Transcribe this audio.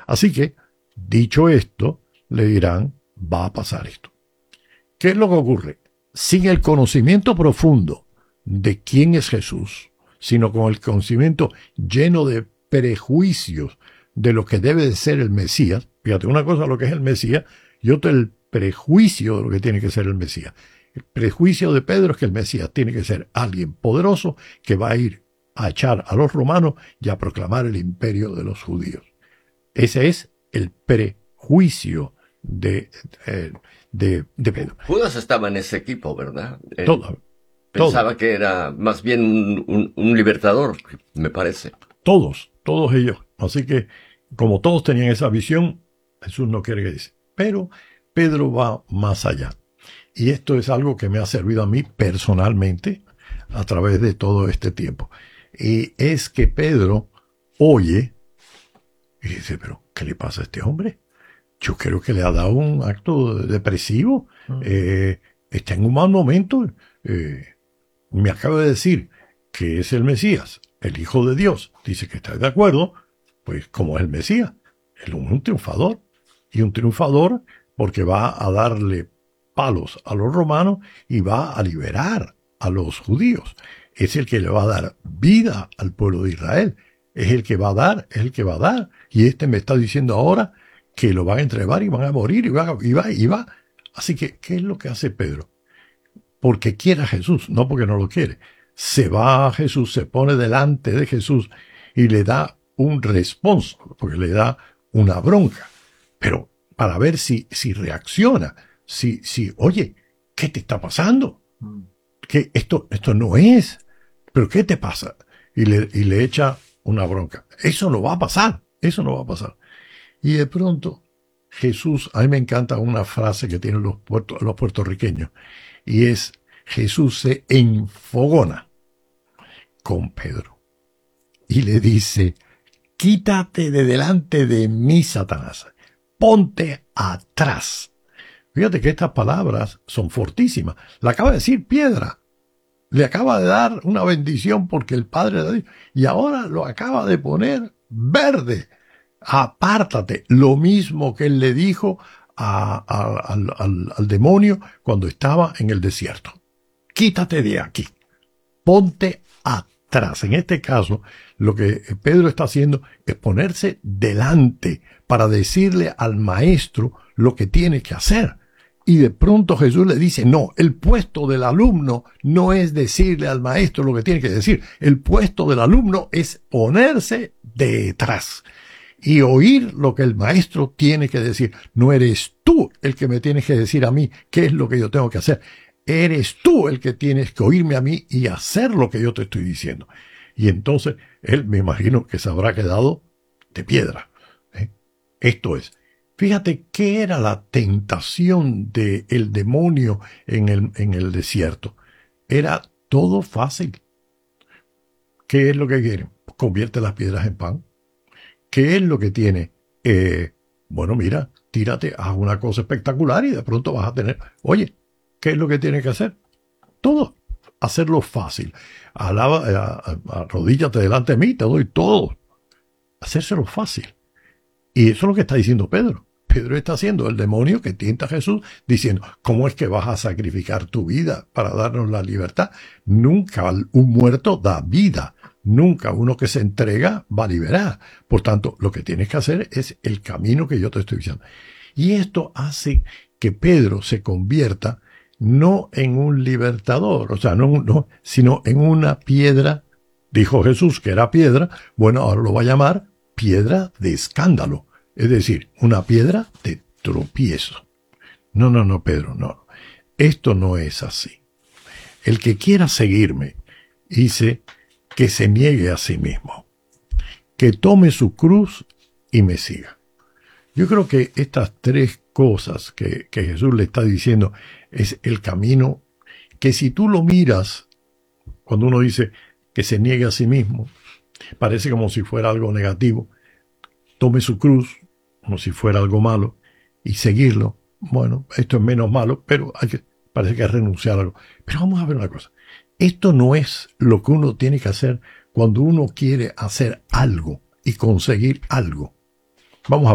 Así que, dicho esto, le dirán, va a pasar esto. ¿Qué es lo que ocurre? Sin el conocimiento profundo de quién es Jesús, sino con el conocimiento lleno de prejuicios de lo que debe de ser el Mesías. Fíjate, una cosa lo que es el Mesías y otra el prejuicio de lo que tiene que ser el Mesías. El prejuicio de Pedro es que el Mesías tiene que ser alguien poderoso que va a ir a echar a los romanos y a proclamar el imperio de los judíos. Ese es el prejuicio de Pedro. Judas estaba en ese equipo, ¿verdad? todo. Pensaba que era más bien un libertador, me parece. Todos ellos. Así que, como todos tenían esa visión, Jesús no quiere que dice. Pero Pedro va más allá. Y esto es algo que me ha servido a mí personalmente a través de todo este tiempo. Y es que Pedro oye y dice, pero ¿qué le pasa a este hombre? Yo creo que le ha dado un acto depresivo. Está en un mal momento. Me acaba de decir que es el Mesías, el Hijo de Dios. Dice que está de acuerdo. Pues como es el Mesías, él es un triunfador. Y un triunfador porque va a darle palos a los romanos y va a liberar a los judíos. Es el que le va a dar vida al pueblo de Israel. Es el que va a dar, es el que va a dar. Y este me está diciendo ahora que lo van a entregar y van a morir y va. Así que, ¿qué es lo que hace Pedro? Porque quiere a Jesús, no porque no lo quiere. Se va a Jesús, se pone delante de Jesús y le da un responso, porque le da una bronca. Pero para ver si reacciona, oye, ¿qué te está pasando? Que esto no es. ¿Pero qué te pasa? Y le echa una bronca. Eso no va a pasar. Y de pronto, Jesús, a mí me encanta una frase que tienen los puertorriqueños, y es, Jesús se enfogona con Pedro. Y le dice, quítate de delante de mí, Satanás. Ponte atrás. Fíjate que estas palabras son fortísimas. Le acaba de decir piedra. Le acaba de dar una bendición porque el Padre le dio. Y ahora lo acaba de poner verde. Apártate. Lo mismo que él le dijo al demonio cuando estaba en el desierto. Quítate de aquí. Ponte atrás. En este caso, lo que Pedro está haciendo es ponerse delante para decirle al maestro lo que tiene que hacer. Y de pronto Jesús le dice, no, el puesto del alumno no es decirle al maestro lo que tiene que decir. El puesto del alumno es ponerse detrás y oír lo que el maestro tiene que decir. No eres tú el que me tienes que decir a mí qué es lo que yo tengo que hacer. Eres tú el que tienes que oírme a mí y hacer lo que yo te estoy diciendo. Y entonces él, me imagino que se habrá quedado de piedra. Esto es. Fíjate qué era la tentación del demonio en el desierto. Era todo fácil. ¿Qué es lo que quieren? Convierte las piedras en pan. ¿Qué es lo que tiene? Bueno, mira, tírate, haz una cosa espectacular y de pronto vas a tener... Oye, ¿qué es lo que tienes que hacer? Todo. Hacerlo fácil. Arrodíllate delante de mí, te doy todo. Hacérselo fácil. Y eso es lo que está diciendo Pedro. Pedro está haciendo el demonio que tienta a Jesús diciendo, ¿cómo es que vas a sacrificar tu vida para darnos la libertad? Nunca un muerto da vida. Nunca uno que se entrega va a liberar. Por tanto, lo que tienes que hacer es el camino que yo te estoy diciendo. Y esto hace que Pedro se convierta no en un libertador, o sea, no, sino en una piedra. Dijo Jesús que era piedra. Bueno, ahora lo va a llamar piedra de escándalo. Es decir, una piedra de tropiezo. No, Pedro, no. Esto no es así. El que quiera seguirme, dice que se niegue a sí mismo, que tome su cruz y me siga. Yo creo que estas tres cosas que Jesús le está diciendo es el camino que si tú lo miras, cuando uno dice que se niegue a sí mismo, parece como si fuera algo negativo. Tome su cruz, como si fuera algo malo, y seguirlo. Bueno, esto es menos malo, pero parece que hay que renunciar a algo. Pero vamos a ver una cosa. Esto no es lo que uno tiene que hacer cuando uno quiere hacer algo y conseguir algo. Vamos a